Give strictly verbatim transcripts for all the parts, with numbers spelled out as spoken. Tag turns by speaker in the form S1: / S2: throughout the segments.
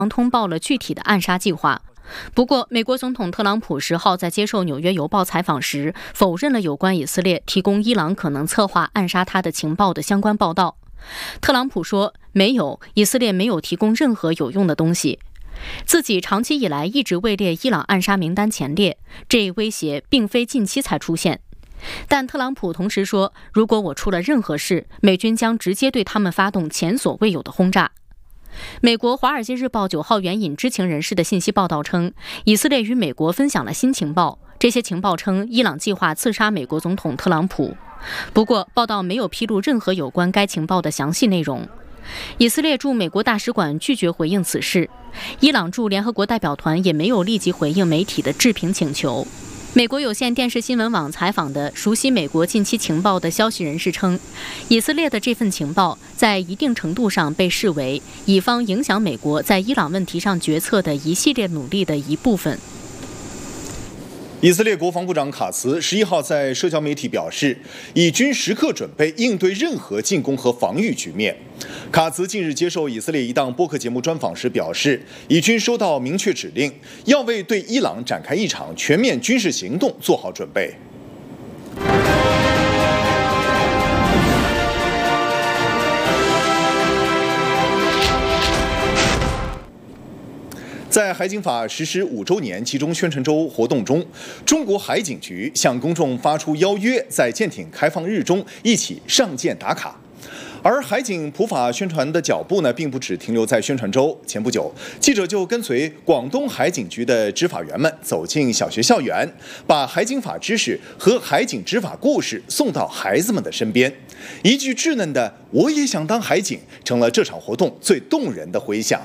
S1: 通报了具体的暗杀计划。不过，美国总统特朗普十号在接受《纽约邮报》采访时，否认了有关以色列提供伊朗可能策划暗杀他的情报的相关报道。特朗普说，没有，以色列没有提供任何有用的东西。自己长期以来一直位列伊朗暗杀名单前列，这一威胁并非近期才出现。但特朗普同时说，如果我出了任何事，美军将直接对他们发动前所未有的轰炸。美国《华尔街日报》九号援引知情人士的信息报道称，以色列与美国分享了新情报，这些情报称伊朗计划刺杀美国总统特朗普。不过，报道没有披露任何有关该情报的详细内容。以色列驻美国大使馆拒绝回应此事，伊朗驻联合国代表团也没有立即回应媒体的置评请求。美国有线电视新闻网采访的熟悉美国近期情报的消息人士称，以色列的这份情报在一定程度上被视为以方影响美国在伊朗问题上决策的一系列努力的一部分。
S2: 以色列国防部长卡茨十一号在社交媒体表示，以军时刻准备应对任何进攻和防御局面。卡茨近日接受以色列一档播客节目专访时表示，以军收到明确指令，要为对伊朗展开一场全面军事行动做好准备。在海警法实施五周年集中宣传周活动中，中国海警局向公众发出邀约，在舰艇开放日中一起上舰打卡。而海警普法宣传的脚步呢，并不只停留在宣传周。前不久，记者就跟随广东海警局的执法员们走进小学校园，把海警法知识和海警执法故事送到孩子们的身边。一句稚嫩的“我也想当海警”，成了这场活动最动人的回响。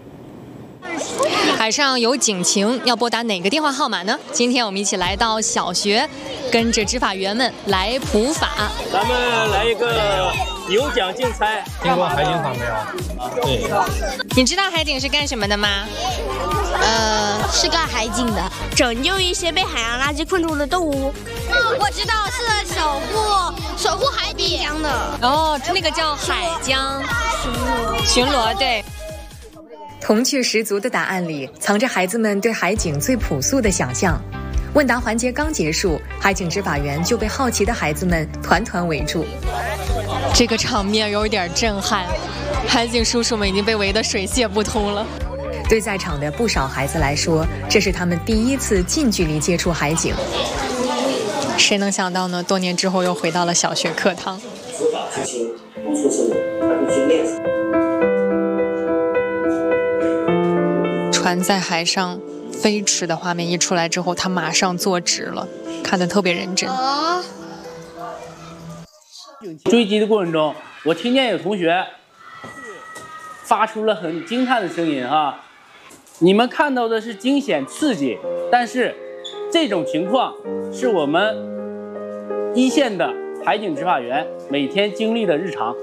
S3: 海上有警情，要拨打哪个电话号码呢？今天我们一起来到小学，跟着执法员们来普法。
S4: 咱们来一个有奖竞猜。
S5: 听过海警法没有？对。
S3: 你知道海警是干什么的吗？
S6: 呃，是干海警的，拯救一些被海洋垃圾困住的动物。
S7: 我知道是守护守护海底江的。
S3: 哦，那个叫海江巡逻。巡逻，对。
S8: 童趣十足的答案里，藏着孩子们对海警最朴素的想象。问答环节刚结束，海警执法员就被好奇的孩子们团团围住。
S3: 这个场面有点震撼，海警叔叔们已经被围得水泄不通了。
S8: 对在场的不少孩子来说，这是他们第一次近距离接触海警。
S3: 谁能想到呢？多年之后又回到了小学课堂。
S9: 执法执行不出错误，而必须练习。
S3: 船在海上飞驰的画面一出来之后，他马上坐直了，看得特别认真。
S4: 追击的过程中，我听见有同学发出了很惊叹的声音啊！你们看到的是惊险刺激，但是这种情况是我们一线的海警执法员每天经历的日常，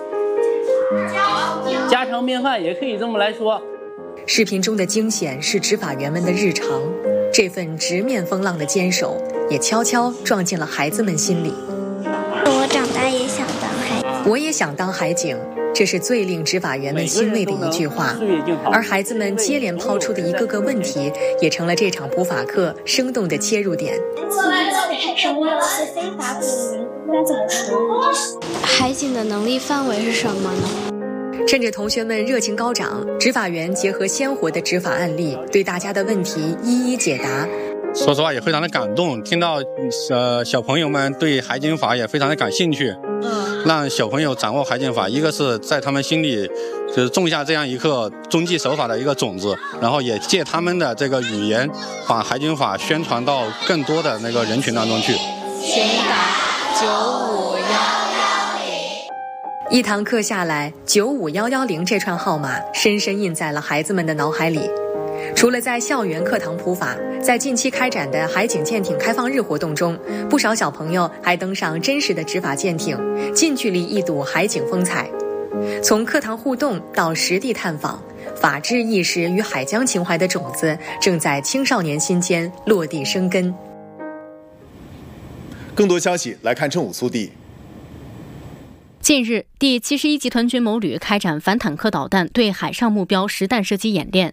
S4: 家常便饭也可以这么来说。
S8: 视频中的惊险是执法员们的日常，这份直面风浪的坚守也悄悄撞进了孩子们心里。
S6: 我长大也想当海警，
S8: 我也想当海警，这是最令执法员们欣慰的一句话。而孩子们接连抛出的一个个问题，也成了这场普法课生动的切入点。
S6: 在海上遇到是非法捕鱼，应该怎么处理？海警的能力范围是什么呢？
S8: 趁着同学们热情高涨，执法员结合鲜活的执法案例，对大家的问题一一解答。
S5: 说实话也非常的感动，听到呃小朋友们对海警法也非常的感兴趣，嗯，让小朋友掌握海警法，一个是在他们心里就是种下这样一颗遵纪守法的一个种子，然后也借他们的这个语言，把海警法宣传到更多的那个人群当中去。
S3: 请打九五幺。
S8: 一堂课下来，九五幺幺零这串号码深深印在了孩子们的脑海里。除了在校园课堂普法，在近期开展的海警舰艇开放日活动中，不少小朋友还登上真实的执法舰艇，近距离一睹海警风采。从课堂互动到实地探访，法治意识与海疆情怀的种子正在青少年心间落地生根。
S2: 更多消息来看正午速递。
S1: 近日，第七十一集团军某旅开展反坦克导弹对海上目标实弹射击演练，